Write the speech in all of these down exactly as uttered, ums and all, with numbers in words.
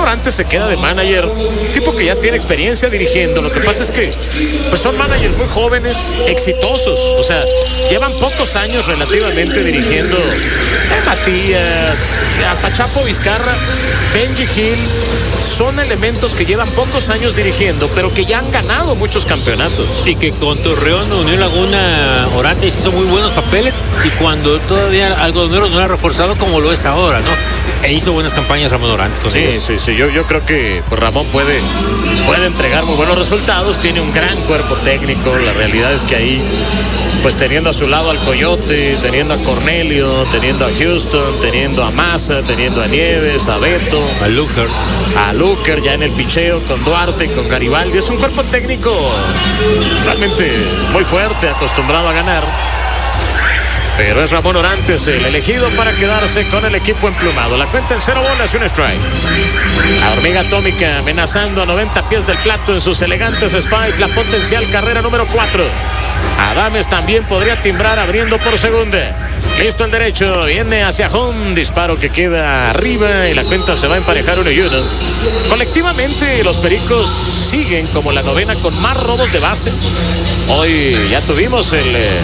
Orantes se queda de manager, tipo que ya tiene experiencia dirigiendo. Lo que pasa es que pues son managers muy jóvenes, exitosos, o sea, llevan pocos años relativamente dirigiendo. eh, Matías, hasta Chapo Vizcarra, Benji Hill, son elementos que llevan pocos años dirigiendo, pero que ya han ganado muchos campeonatos. Y que con Torreón, Unión Laguna, Orantes hizo muy buenos papeles, y cuando todavía Algodoneros no era reforzado como lo es ahora, ¿no? E hizo buenas campañas Ramón Orantes con Sí, ellos. sí, sí, yo, yo creo que pues, Ramón puede, puede entregar muy buenos resultados, tiene un gran cuerpo técnico. La realidad es que ahí, pues teniendo a su lado al Coyote, teniendo a Cornelio, teniendo a Houston, teniendo a Maza, teniendo a Nieves, a Beto, A Luker. a Luker ya en el picheo, con Duarte, con Garibaldi. Es un cuerpo técnico realmente muy fuerte, acostumbrado a ganar. Pero es Ramón Orantes el elegido para quedarse con el equipo emplumado. La cuenta en cero bolas y un strike. La hormiga atómica amenazando a noventa pies del plato en sus elegantes spikes. La potencial carrera número cuatro. Adames también podría timbrar abriendo por segunda. Listo el derecho, viene hacia home, disparo que queda arriba y la cuenta se va a emparejar uno y uno. Colectivamente los Pericos siguen como la novena con más robos de base. Hoy ya tuvimos el eh,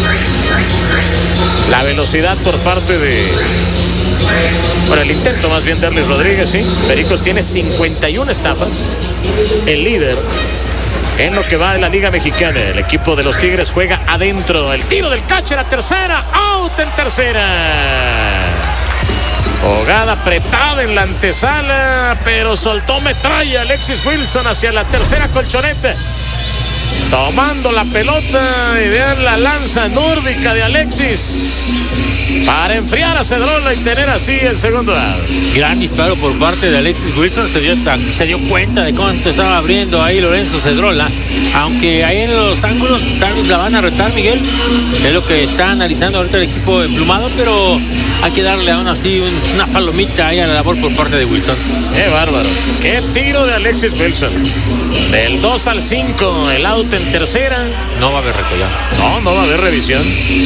la velocidad por parte de, por el intento más bien de Erlis Rodríguez, sí. Pericos tiene cincuenta y una estafas, el líder en lo que va de la Liga Mexicana. El equipo de los Tigres juega adentro. El tiro del catcher a tercera. Out en tercera. Jugada apretada en la antesala, pero soltó metralla Alexis Wilson hacia la tercera colchoneta. Tomando la pelota y vean la lanza nórdica de Alexis para enfriar a Cedrola y tener así el segundo out. Gran disparo por parte de Alexis Wilson. Se dio, se dio cuenta de cuánto estaba abriendo ahí Lorenzo Cedrola. Aunque ahí en los ángulos tal vez la van a retar, Miguel. Es lo que está analizando ahorita el equipo emplumado, pero hay que darle aún así un, una palomita ahí a la labor por parte de Wilson. ¡Qué bárbaro! ¡Qué tiro de Alexis Wilson! Del dos al cinco, el out en tercera. No va a haber recollado. No, no va a haber revisión.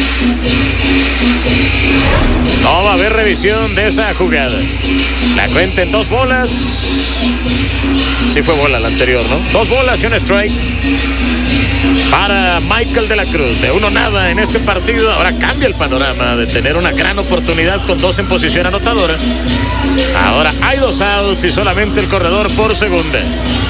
No va a haber revisión de esa jugada. La cuenta en dos bolas. Sí fue bola la anterior, ¿no? Dos bolas y un strike para Michael de la Cruz. De uno nada en este partido. Ahora cambia el panorama de tener una gran oportunidad con dos en posición anotadora. Ahora hay dos outs y solamente el corredor por segunda.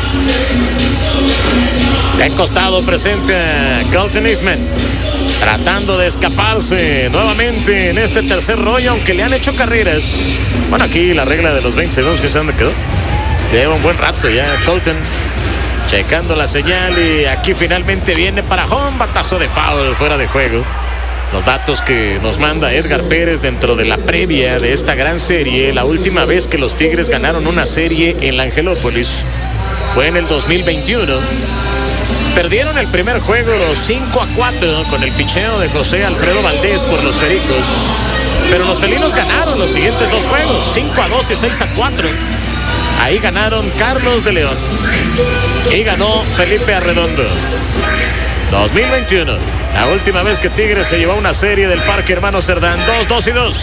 De costado presente a Colton Eastman, tratando de escaparse nuevamente en este tercer rollo, aunque le han hecho carreras. Bueno, aquí la regla de los veinte segundos, que sé dónde quedó. Lleva un buen rato ya Colton checando la señal y aquí finalmente viene para home. Batazo de foul fuera de juego. Los datos que nos manda Edgar Pérez dentro de la previa de esta gran serie. La última vez que los Tigres ganaron una serie en la Angelópolis fue en el dos mil veintiuno. Perdieron el primer juego cinco a cuatro con el picheo de José Alfredo Valdés por los Pericos. Pero los felinos ganaron los siguientes dos juegos, cinco a dos y seis a cuatro. Ahí ganaron Carlos de León y ganó Felipe Arredondo. dos mil veintiuno, la última vez que Tigres se llevó una serie del Parque Hermano Cerdán. Dos, dos y dos.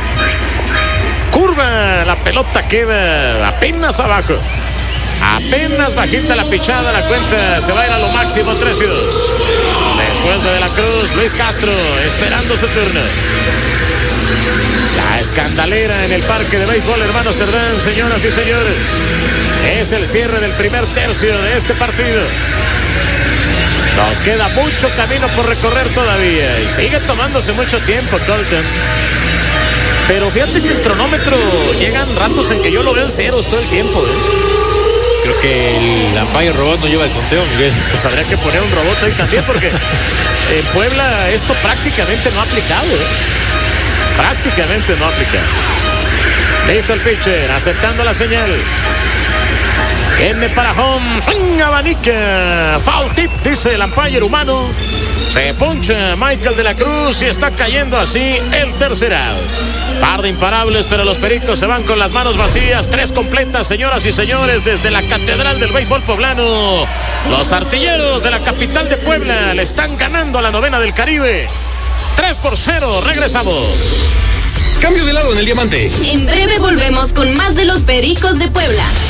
Curva, la pelota queda apenas abajo. Apenas bajita la pichada, la cuenta se va a ir a lo máximo, tres y dos. Después de De la Cruz, Luis Castro esperando su turno. La escandalera en el Parque de Béisbol Hermano Cerdán, señoras y señores. Es el cierre del primer tercio de este partido. Nos queda mucho camino por recorrer todavía y sigue tomándose mucho tiempo Colton. Pero fíjate que el cronómetro llegan ratos en que yo lo veo en ceros todo el tiempo, ¿eh? Creo que el umpire robot no lleva el conteo, Miguel. Pues habría que poner un robot ahí también, porque en Puebla esto prácticamente no ha aplicado, ¿eh? Prácticamente no ha aplicado. Listo el pitcher, aceptando la señal. Viene para home, swing, abanica. Foul tip, dice el umpire humano. Se poncha Michael de la Cruz y está cayendo así el tercer out. Par de imparables, pero los Pericos se van con las manos vacías. Tres completas, señoras y señores, desde la Catedral del Béisbol Poblano. Los artilleros de la capital de Puebla le están ganando a la novena del Caribe. tres por cero, regresamos. Cambio de lado en el diamante. En breve volvemos con más de los Pericos de Puebla.